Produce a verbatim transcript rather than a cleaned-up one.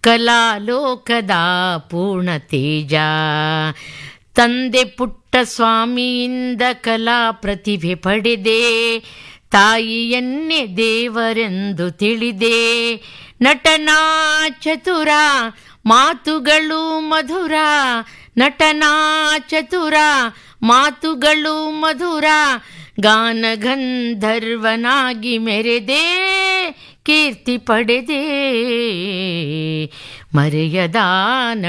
ಕಲಾಲೋಕದ ಪೂರ್ಣ ತೇಜ. ತಂದೆ ಪುಟ್ಟ ಸ್ವಾಮಿಯಿಂದ ಕಲಾ ಪ್ರತಿಭೆ ಪಡೆದೆ, ತಾಯಿಯನ್ನೇ ದೇವರೆಂದು ತಿಳಿದೆ. ನಟನಾ ಚತುರ ಮಾತುಗಳು ಮಧುರ, ನಟನಾ ಚತುರ ಮಾತುಗಳು ಮಧುರ. ಗಾನಗಂಧರ್ವನಾಗಿ ಮೆರೆದೆ, ಕೀರ್ತಿ ಪಡೆದೆ. ಮರೆಯದ